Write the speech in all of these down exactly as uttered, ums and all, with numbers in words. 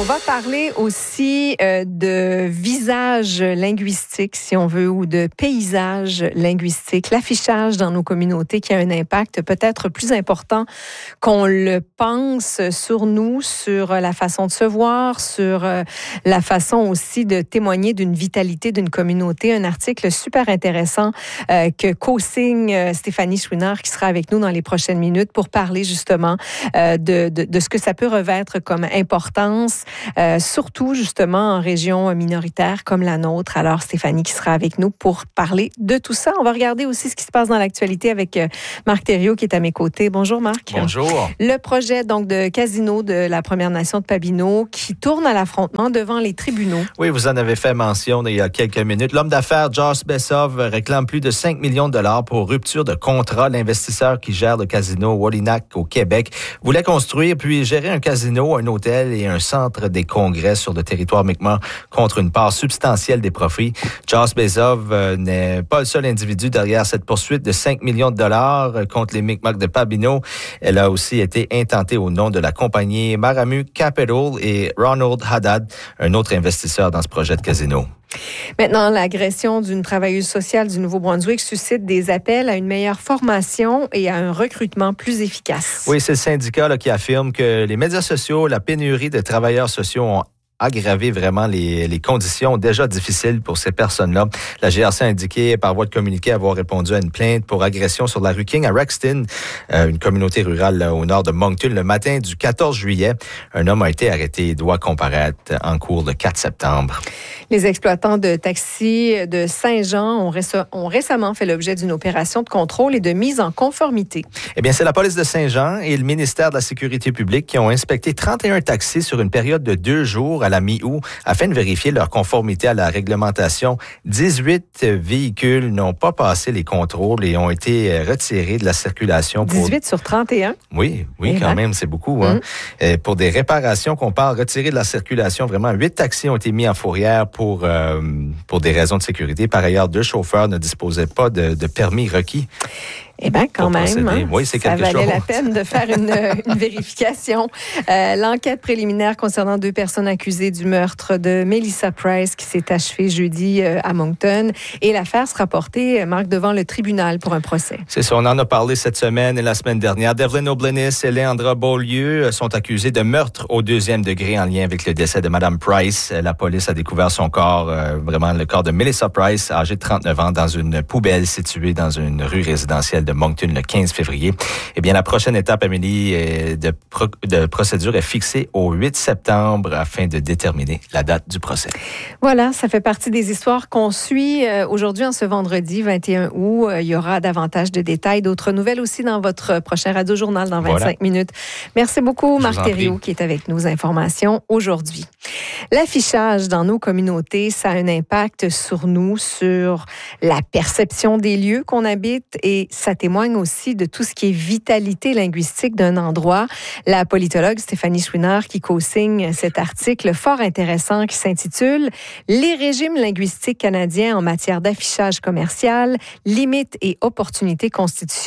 va parler aussi euh, de visage linguistique, si on veut, ou de paysage linguistique, l'affichage dans nos communautés qui a un impact peut-être plus important qu'on le pense sur nous, sur la façon de se voir, sur euh, la façon aussi de témoigner d'une vitalité d'une communauté. Un article super intéressant euh, que co-signe euh, Stéphanie Chouinard qui sera avec nous dans les prochaines minutes pour parler justement euh, de, de, de ce que ça peut revêtre comme importance, euh, surtout justement en région minoritaire comme la nôtre. Alors Stéphanie qui sera avec nous pour parler de tout ça. On va regarder aussi ce qui se passe dans l'actualité avec euh, Marc Thériault qui est à mes côtés. Bonjour Marc. Bonjour. Le projet donc de casino de la Première Nation de Pabineau qui tourne à l'affrontement devant les tribunaux. Oui, vous en avez fait mention il y a quelques minutes. L'homme d'affaires Josh Besov réclame plus de cinq millions de dollars pour rupture de contrat. L'investisseur qui gère le casino Wallinac au Québec voulait construire puis gérer un casino, un hôtel et un centre des congrès sur le territoire Mi'kmaq contre une part substantielle des profits. Josh Besov euh, n'est pas le seul individu derrière cette poursuite de cinq millions de dollars contre les Mi'kmaq de Pabineau. Elle a aussi été intentée au nom de la compagnie Maramu Capital et Ronald Haddad, un autre investisseur dans ce projet de casino. Maintenant, l'agression d'une travailleuse sociale du Nouveau-Brunswick suscite des appels à une meilleure formation et à un recrutement plus efficace. Oui, c'est le syndicat là, qui affirme que les médias sociaux, la pénurie de travailleurs sociaux ont aggraver vraiment les, les conditions déjà difficiles pour ces personnes-là. La G R C a indiqué par voie de communiqué avoir répondu à une plainte pour agression sur la rue King à Rexton, euh, une communauté rurale là, au nord de Moncton, le matin du quatorze juillet. Un homme a été arrêté et doit comparaître en cours le quatre septembre. Les exploitants de taxis de Saint-Jean ont, réce- ont récemment fait l'objet d'une opération de contrôle et de mise en conformité. Eh bien, c'est la police de Saint-Jean et le ministère de la Sécurité publique qui ont inspecté trente et un taxis sur une période de deux jours à la mi-août afin de vérifier leur conformité à la réglementation. dix-huit véhicules n'ont pas passé les contrôles et ont été retirés de la circulation. Pour... dix-huit sur trente et un? Oui, oui, et quand là. même, c'est beaucoup. Hein? Mm. Et pour des réparations qu'on parle, retirés de la circulation, vraiment, huit taxis ont été mis en fourrière pour, euh, pour des raisons de sécurité. Par ailleurs, deux chauffeurs ne disposaient pas de, de permis requis. Eh bien, quand même, hein, oui, c'est ça quelque valait chose. la peine de faire une, une vérification. Euh, l'enquête préliminaire concernant deux personnes accusées du meurtre de Melissa Price qui s'est achevée jeudi euh, à Moncton. Et l'affaire sera portée, Marc, devant le tribunal pour un procès. C'est ça, on en a parlé cette semaine et la semaine dernière. Devlin O'Blennis et Leandra Beaulieu sont accusés de meurtre au deuxième degré en lien avec le décès de Mme Price. La police a découvert son corps, euh, vraiment le corps de Melissa Price, âgée de trente-neuf ans, dans une poubelle située dans une rue résidentielle de Moncton le quinze février. Eh bien, la prochaine étape, Amélie, de, pro- de procédure est fixée au huit septembre afin de déterminer la date du procès. Voilà, ça fait partie des histoires qu'on suit aujourd'hui en ce vendredi vingt et un août. Il y aura davantage de détails, d'autres nouvelles aussi dans votre prochain Radio-Journal dans vingt-cinq voilà. minutes. Merci beaucoup, Je Marc Thériault, qui est avec nous. Informations aujourd'hui. L'affichage dans nos communautés, ça a un impact sur nous, sur la perception des lieux qu'on habite et ça témoigne aussi de tout ce qui est vitalité linguistique d'un endroit. La politologue Stéphanie Chouinard qui co-signe cet article fort intéressant qui s'intitule « Les régimes linguistiques canadiens en matière d'affichage commercial, limites et opportunités constitutionnelles ».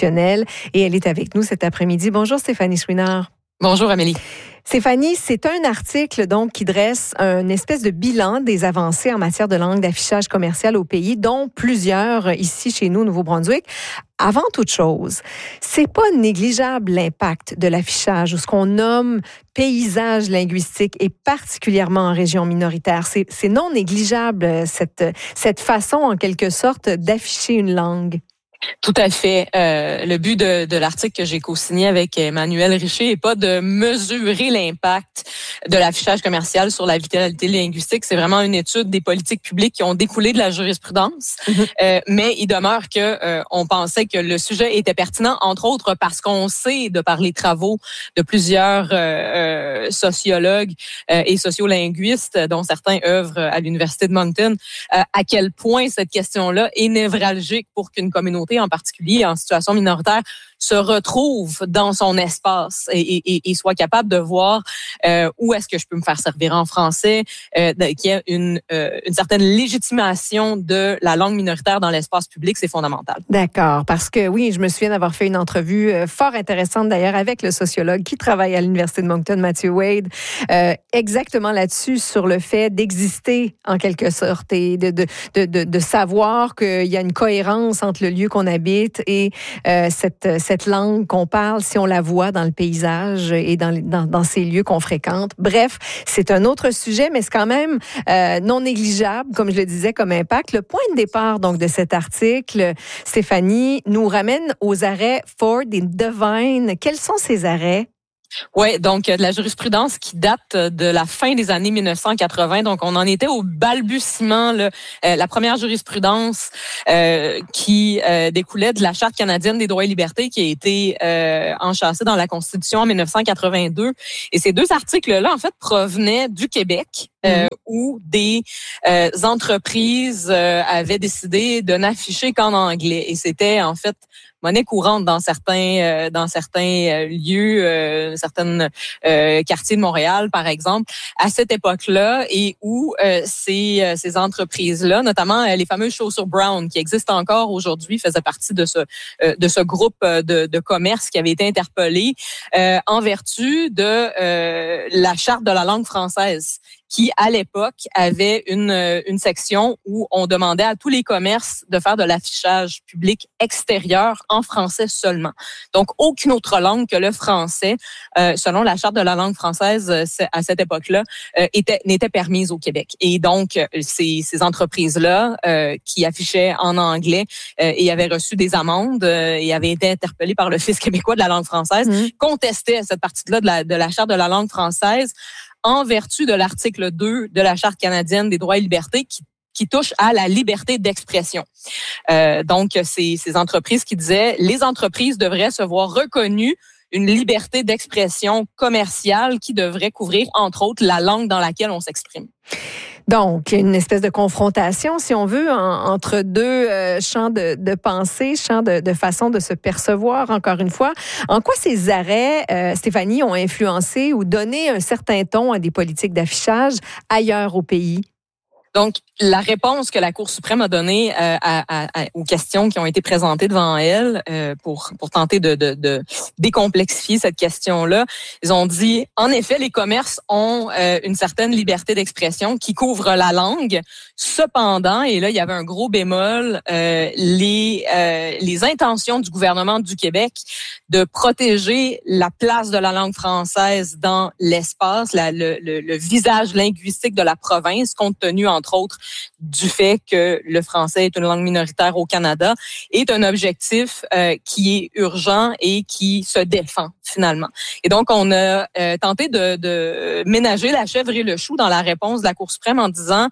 Et elle est avec nous cet après-midi. Bonjour Stéphanie Chouinard. Bonjour Amélie. Stéphanie, c'est un article donc qui dresse une espèce de bilan des avancées en matière de langue d'affichage commercial au pays, dont plusieurs ici chez nous au Nouveau-Brunswick. Avant toute chose, c'est pas négligeable l'impact de l'affichage ou ce qu'on nomme paysage linguistique et particulièrement en région minoritaire. C'est, c'est non négligeable cette, cette façon en quelque sorte d'afficher une langue. Tout à fait. Euh, le but de, de l'article que j'ai co-signé avec Emmanuel Richer n'est pas de mesurer l'impact de l'affichage commercial sur la vitalité linguistique. C'est vraiment une étude des politiques publiques qui ont découlé de la jurisprudence. Mm-hmm. Euh, mais il demeure que euh, on pensait que le sujet était pertinent, entre autres parce qu'on sait, de par les travaux de plusieurs euh, euh, sociologues euh, et sociolinguistes, dont certains œuvrent à l'Université de Moncton, euh, à quel point cette question-là est névralgique pour qu'une communauté, en particulier en situation minoritaire, se retrouve dans son espace et, et, et soit capable de voir euh, où est-ce que je peux me faire servir en français, euh, qu'il y ait une, euh, une certaine légitimation de la langue minoritaire dans l'espace public, c'est fondamental. D'accord, parce que oui, je me souviens d'avoir fait une entrevue euh, fort intéressante d'ailleurs avec le sociologue qui travaille à l'Université de Moncton, Matthew Wade, euh, exactement là-dessus, sur le fait d'exister en quelque sorte et de, de, de, de, de savoir qu'il y a une cohérence entre le lieu qu'on habite et euh, cette, cette langue qu'on parle, si on la voit dans le paysage et dans, dans, dans ces lieux qu'on fréquente. Bref, c'est un autre sujet, mais c'est quand même euh, non négligeable, comme je le disais, comme impact. Le point de départ donc de cet article, Stéphanie, nous ramène aux arrêts Ford et Devine. Quels sont ces arrêts? Oui, donc de la jurisprudence qui date de la fin des années mille neuf cent quatre-vingts. Donc, on en était au balbutiement. Là, euh, la première jurisprudence euh, qui euh, découlait de la Charte canadienne des droits et libertés qui a été euh, enchâssée dans la Constitution en mille neuf cent quatre-vingt-deux. Et ces deux articles-là, en fait, provenaient du Québec, euh, mmh. où des euh, entreprises euh, avaient décidé de n'afficher qu'en anglais. Et c'était, en fait, monnaie courante dans certains euh, dans certains euh, lieux, euh, certains euh, quartiers de Montréal, par exemple, à cette époque-là, et où euh, ces euh, ces entreprises-là, notamment euh, les fameuses chaussures Brown, qui existent encore aujourd'hui, faisaient partie de ce euh, de ce groupe de, de commerce qui avait été interpellé euh, en vertu de euh, la Charte de la langue française, qui, à l'époque, avait une, une section où on demandait à tous les commerces de faire de l'affichage public extérieur en français seulement. Donc, aucune autre langue que le français, euh, selon la Charte de la langue française, à cette époque-là, euh, était, n'était permise au Québec. Et donc, ces, ces entreprises-là, euh, qui affichaient en anglais euh, et avaient reçu des amendes euh, et avaient été interpellées par l'Office québécois de la langue française, mmh. contestaient cette partie-là de la, de la Charte de la langue française en vertu de l'article deux de la Charte canadienne des droits et libertés qui, qui touche à la liberté d'expression. Euh, donc, c'est ces entreprises qui disaient les entreprises devraient se voir reconnues une liberté d'expression commerciale qui devrait couvrir, entre autres, la langue dans laquelle on s'exprime. Donc, une espèce de confrontation, si on veut, en, entre deux euh, champs de, de pensée, champs de, de façon de se percevoir, encore une fois. En quoi ces arrêts, euh, Stéphanie, ont influencé ou donné un certain ton à des politiques d'affichage ailleurs au pays? Donc, la réponse que la Cour suprême a donnée euh, à, à, à, aux questions qui ont été présentées devant elle euh, pour pour tenter de, de, de décomplexifier cette question-là, ils ont dit, en effet, les commerces ont euh, une certaine liberté d'expression qui couvre la langue. Cependant, et là, il y avait un gros bémol, euh, les euh, les intentions du gouvernement du Québec de protéger la place de la langue française dans l'espace, la, le, le, le visage linguistique de la province, compte tenu, entre autres, du fait que le français est une langue minoritaire au Canada, est un objectif euh, qui est urgent et qui se défend finalement. Et donc, on a euh, tenté de, de ménager la chèvre et le chou dans la réponse de la Cour suprême en disant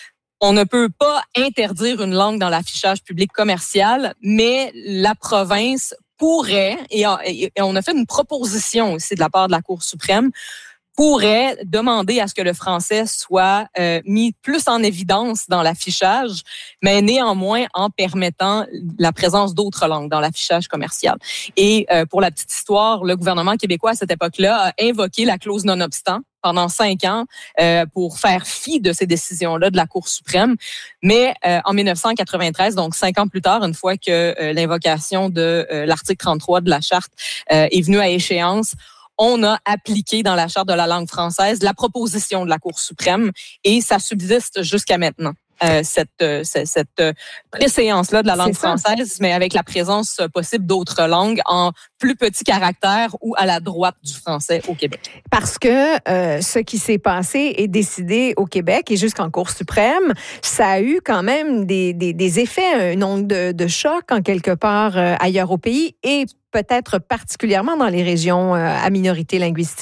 on ne peut pas interdire une langue dans l'affichage public commercial, mais la province pourrait, et on a fait une proposition aussi de la part de la Cour suprême, pourrait demander à ce que le français soit euh, mis plus en évidence dans l'affichage, mais néanmoins en permettant la présence d'autres langues dans l'affichage commercial. Et euh, pour la petite histoire, le gouvernement québécois à cette époque-là a invoqué la clause non-obstant pendant cinq ans euh, pour faire fi de ces décisions-là de la Cour suprême. Mais euh, en mille neuf cent quatre-vingt-treize, donc cinq ans plus tard, une fois que euh, l'invocation de euh, l'article trente-trois de la Charte euh, est venue à échéance, on a appliqué dans la Charte de la langue française la proposition de la Cour suprême et ça subsiste jusqu'à maintenant. Euh, cette, euh, cette, cette euh, préséance-là de la langue française, mais avec la présence possible d'autres langues en plus petits caractères ou à la droite du français au Québec. Parce que euh, ce qui s'est passé et décidé au Québec et jusqu'en Cour suprême, ça a eu quand même des, des, des effets, une onde de, de choc en quelque part euh, ailleurs au pays et peut-être particulièrement dans les régions euh, à minorité linguistique.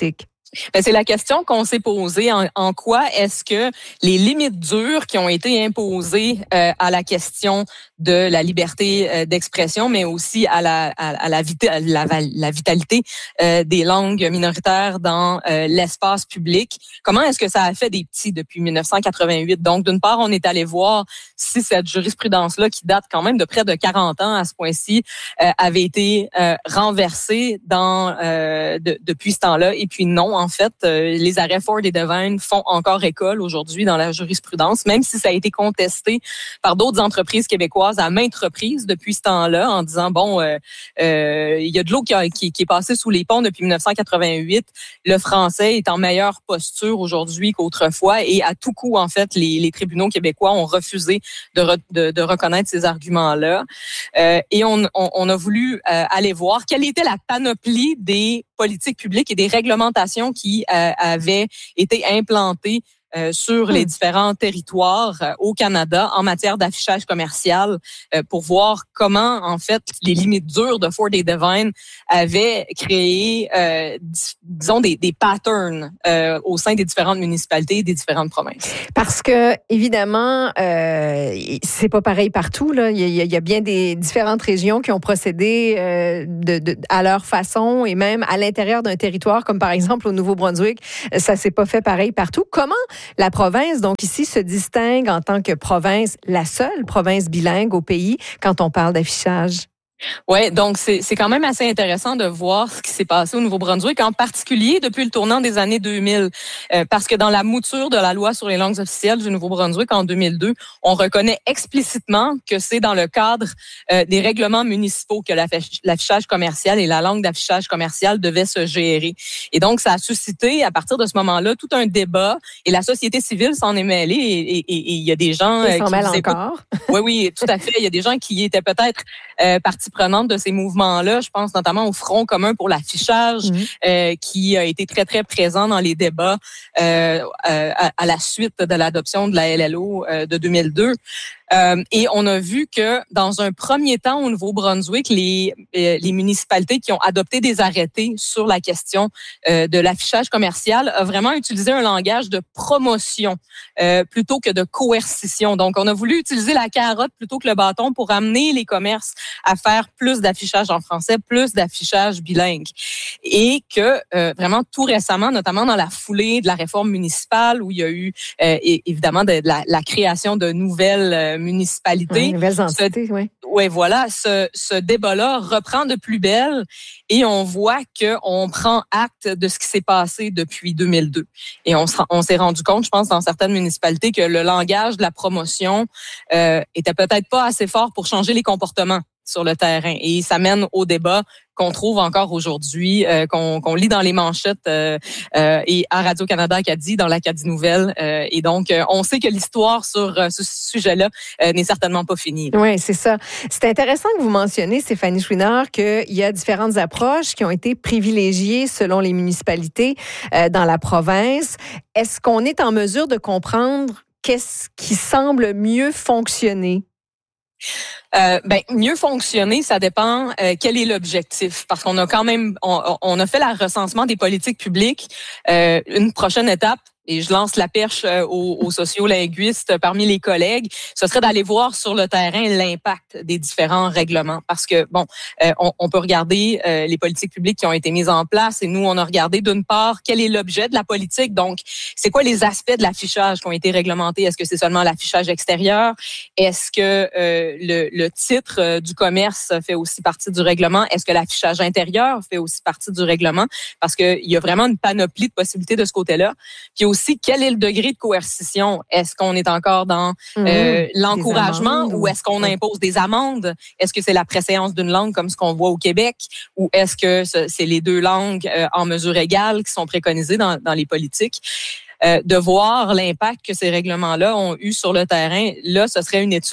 Ben, c'est la question qu'on s'est posée. En, en quoi est-ce que les limites dures qui ont été imposées euh, à la question de la liberté euh, d'expression, mais aussi à la, à, à la, vita, la, la vitalité euh, des langues minoritaires dans euh, l'espace public, comment est-ce que ça a fait des petits depuis dix-neuf cent quatre-vingt-huit? Donc, d'une part, on est allé voir si cette jurisprudence-là, qui date quand même de près de quarante ans à ce point-ci, euh, avait été euh, renversée dans, euh, de, depuis ce temps-là. Et puis non, en fait, euh, les arrêts Ford et Devine font encore école aujourd'hui dans la jurisprudence, même si ça a été contesté par d'autres entreprises québécoises à maintes reprises depuis ce temps-là, en disant, bon, euh, euh, il y a de l'eau qui, a, qui, qui est passée sous les ponts depuis dix-neuf cent quatre-vingt-huit. Le français est en meilleure posture aujourd'hui qu'autrefois et à tout coup, en fait, les, les tribunaux québécois ont refusé de, re, de, de reconnaître ces arguments-là. Euh, et on, on, on a voulu euh, aller voir quelle était la panoplie des politiques publiques et des réglementations qui euh, avaient été implantées Euh, sur les différents territoires euh, au Canada en matière d'affichage commercial euh, pour voir comment, en fait, les limites dures de Ford et Devine avaient créé, euh, dis- disons, des, des patterns euh, au sein des différentes municipalités et des différentes provinces. Parce que, évidemment, euh, c'est pas pareil partout, là. Il y a, il y a bien des différentes régions qui ont procédé euh, de, de, à leur façon et même à l'intérieur d'un territoire, comme par exemple au Nouveau-Brunswick, ça s'est pas fait pareil partout. Comment la province, donc ici, se distingue en tant que province, la seule province bilingue au pays, quand on parle d'affichage? Ouais, donc c'est c'est quand même assez intéressant de voir ce qui s'est passé au Nouveau-Brunswick, en particulier depuis le tournant des années deux mille, euh, parce que dans la mouture de la loi sur les langues officielles du Nouveau-Brunswick en deux mille deux, on reconnaît explicitement que c'est dans le cadre euh, des règlements municipaux que l'affichage commercial et la langue d'affichage commercial devaient se gérer. Et donc ça a suscité à partir de ce moment-là tout un débat et la société civile s'en est mêlée et il y a des gens Ils euh, s'en qui mêlent disaient, encore. Oui, oui, tout à fait. Il y a des gens qui étaient peut-être euh, partie prenante de ces mouvements-là. Je pense notamment au Front commun pour l'affichage, mmh. euh, qui a été très, très présent dans les débats euh, à, à la suite de l'adoption de la L L O euh, de deux mille deux. Euh, et on a vu que dans un premier temps au Nouveau-Brunswick, les, euh, les municipalités qui ont adopté des arrêtés sur la question euh, de l'affichage commercial ont vraiment utilisé un langage de promotion euh, plutôt que de coercition. Donc, on a voulu utiliser la carotte plutôt que le bâton pour amener les commerces à faire plus d'affichage en français, plus d'affichage bilingue. Et que euh, vraiment tout récemment, notamment dans la foulée de la réforme municipale où il y a eu euh, évidemment de, de la, la création de nouvelles euh, municipalités. Oui, nouvelles entités, ce, oui. Oui, voilà, ce, ce débat-là reprend de plus belle et on voit qu'on prend acte de ce qui s'est passé depuis deux mille deux. Et on, on s'est rendu compte, je pense, dans certaines municipalités, que le langage de la promotion euh, était peut-être pas assez fort pour changer les comportements sur le terrain. Et ça mène au débat qu'on trouve encore aujourd'hui, euh, qu'on, qu'on lit dans les manchettes euh, euh, et à Radio-Canada Acadie, dans l'Acadie Nouvelle. Euh, et donc, euh, on sait que l'histoire sur euh, ce sujet-là euh, n'est certainement pas finie. Oui, c'est ça. C'est intéressant que vous mentionnez, Stéphanie Chouinard, qu'il y a différentes approches qui ont été privilégiées selon les municipalités euh, dans la province. Est-ce qu'on est en mesure de comprendre qu'est-ce qui semble mieux fonctionner? Euh, ben mieux fonctionner, ça dépend euh, quel est l'objectif, parce qu'on a quand même on, on a fait le recensement des politiques publiques. Euh, une prochaine étape, et je lance la perche aux, aux sociolinguistes parmi les collègues, ce serait d'aller voir sur le terrain l'impact des différents règlements. Parce que, bon, euh, on, on peut regarder euh, les politiques publiques qui ont été mises en place et nous, on a regardé d'une part quel est l'objet de la politique. Donc, c'est quoi les aspects de l'affichage qui ont été réglementés? Est-ce que c'est seulement l'affichage extérieur? Est-ce que euh, le, le titre euh, du commerce fait aussi partie du règlement? Est-ce que l'affichage intérieur fait aussi partie du règlement? Parce qu'il y a vraiment une panoplie de possibilités de ce côté-là. Puis aussi, quel est le degré de coercition? Est-ce qu'on est encore dans euh, mmh, l'encouragement ou est-ce qu'on impose des amendes? Est-ce que c'est la préséance d'une langue comme ce qu'on voit au Québec ou est-ce que c'est les deux langues euh, en mesure égale qui sont préconisées dans, dans les politiques? Euh, de voir l'impact que ces règlements-là ont eu sur le terrain, là, ce serait une étude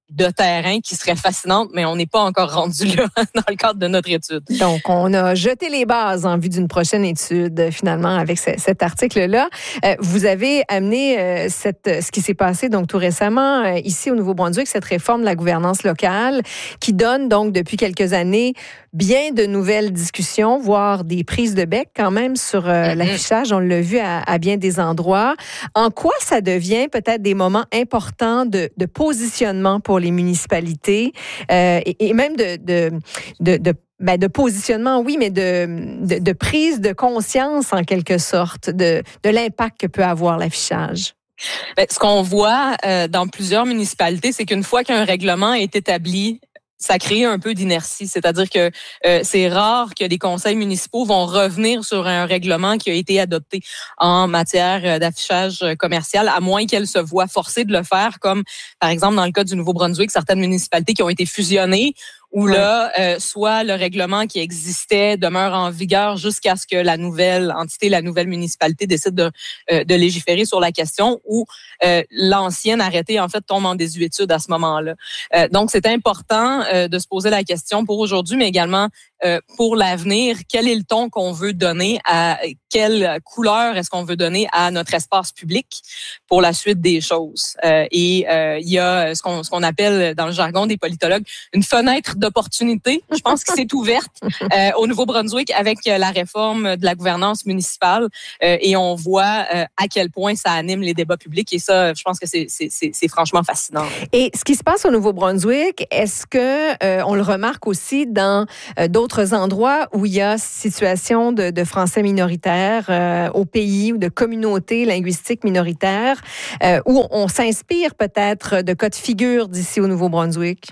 de terrain qui serait fascinante, mais on n'est pas encore rendu là dans le cadre de notre étude. Donc, on a jeté les bases en vue d'une prochaine étude, finalement, avec ce, cet article-là. Euh, vous avez amené euh, cette, ce qui s'est passé donc tout récemment euh, ici au Nouveau-Brunswick, cette réforme de la gouvernance locale qui donne donc depuis quelques années bien de nouvelles discussions, voire des prises de bec quand même sur euh, mm-hmm. l'affichage. On l'a vu à, à bien des endroits. En quoi ça devient peut-être des moments importants de, de positionnement pour les municipalités euh, et, et même de, de, de, de Ben de positionnement, oui, mais de, de, de prise de conscience, en quelque sorte, de, de l'impact que peut avoir l'affichage? Bien, ce qu'on voit euh, dans plusieurs municipalités, c'est qu'une fois qu'un règlement est établi, ça crée un peu d'inertie. C'est-à-dire que euh, c'est rare que des conseils municipaux vont revenir sur un règlement qui a été adopté en matière d'affichage commercial, à moins qu'elles se voient forcées de le faire, comme par exemple dans le cas du Nouveau-Brunswick, certaines municipalités qui ont été fusionnées, où ouais. là, euh, soit le règlement qui existait demeure en vigueur jusqu'à ce que la nouvelle entité, la nouvelle municipalité décide de, euh, de légiférer sur la question, ou euh, l'ancienne arrêté, en fait, tombe en désuétude à ce moment-là. Euh, donc, c'est important euh, de se poser la question pour aujourd'hui, mais également euh, pour l'avenir. Quel est le ton qu'on veut donner, à quelle couleur est-ce qu'on veut donner à notre espace public pour la suite des choses? Euh, et euh, il y a ce qu'on, ce qu'on appelle dans le jargon des politologues une fenêtre d'opportunité. Je pense que c'est ouverte euh, au Nouveau-Brunswick avec la réforme de la gouvernance municipale euh, et on voit euh, à quel point ça anime les débats publics et ça, je pense que c'est, c'est, c'est, c'est franchement fascinant. Et ce qui se passe au Nouveau-Brunswick, est-ce que euh, on le remarque aussi dans euh, d'autres endroits où il y a situation de, de français minoritaires euh, au pays ou de communautés linguistiques minoritaires euh, où on s'inspire peut-être de cas de figure d'ici au Nouveau-Brunswick?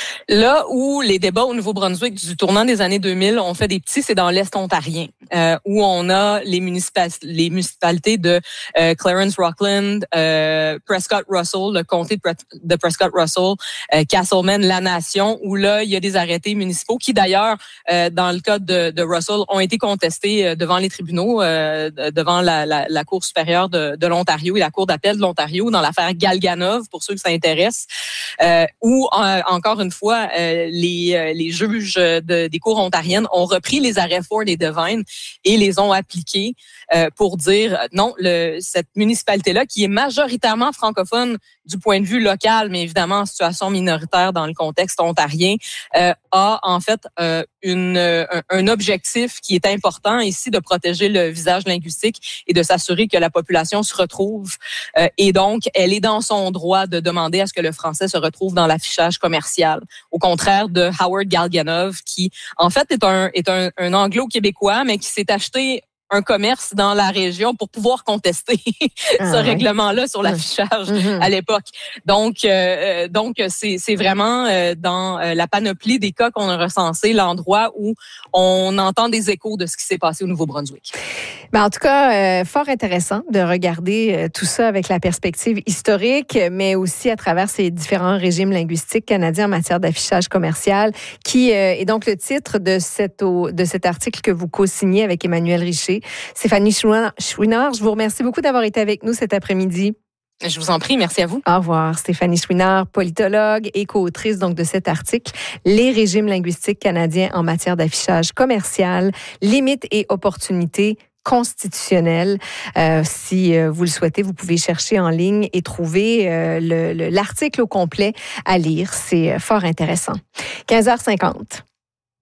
Là où les débats au Nouveau-Brunswick du tournant des années deux mille ont fait des petits, c'est dans l'Est ontarien, euh, où on a les, municipal- les municipalités de euh, Clarence-Rockland, euh, Prescott-Russell, le comté de, Pre- de Prescott-Russell, euh, Castlemaine, La Nation, où là, il y a des arrêtés municipaux qui, d'ailleurs, euh, dans le cas de, de Russell, ont été contestés devant les tribunaux, euh, devant la, la, la Cour supérieure de, de l'Ontario et la Cour d'appel de l'Ontario, dans l'affaire Galganov, pour ceux que ça intéresse, euh, où euh, encore une fois, euh, les, euh, les juges de, des cours ontariennes ont repris les arrêts Ford et Devine et les ont appliqués euh, pour dire non, le, cette municipalité-là, qui est majoritairement francophone du point de vue local, mais évidemment en situation minoritaire dans le contexte ontarien, euh, a en fait euh, une, un, un objectif qui est important ici de protéger le visage linguistique et de s'assurer que la population se retrouve. Euh, et donc, elle est dans son droit de demander à ce que le français se retrouve dans l'affichage commercial. Au contraire de Howard Galganov, qui en fait est un, est un, un anglo-québécois, mais qui s'est acheté un commerce dans la région pour pouvoir contester ah, ce ouais. règlement-là sur l'affichage mmh. à l'époque. Donc, euh, donc c'est, c'est vraiment euh, dans euh, la panoplie des cas qu'on a recensés, l'endroit où on entend des échos de ce qui s'est passé au Nouveau-Brunswick. Ben, en tout cas, euh, fort intéressant de regarder euh, tout ça avec la perspective historique, mais aussi à travers ces différents régimes linguistiques canadiens en matière d'affichage commercial, qui euh, est donc le titre de, cette, de cet article que vous co-signez avec Emmanuel Richer. Stéphanie Chouinard, je vous remercie beaucoup d'avoir été avec nous cet après-midi. Je vous en prie, merci à vous. Au revoir. Stéphanie Chouinard, politologue et co-autrice donc de cet article, Les régimes linguistiques canadiens en matière d'affichage commercial, limites et opportunités constitutionnelles. Euh, si euh, vous le souhaitez, vous pouvez chercher en ligne et trouver euh, le, le, l'article au complet à lire. C'est fort intéressant. quinze heures cinquante.